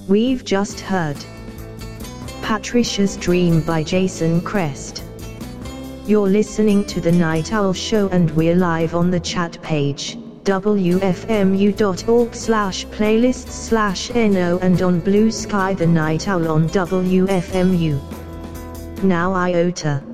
We've just heard Patricia's Dream by Jason Crest. You're listening to The Night Owl Show and we're live on the chat page, wfmu.org/playlists/no, and on Blue Sky The Night Owl on WFMU. Now Iota.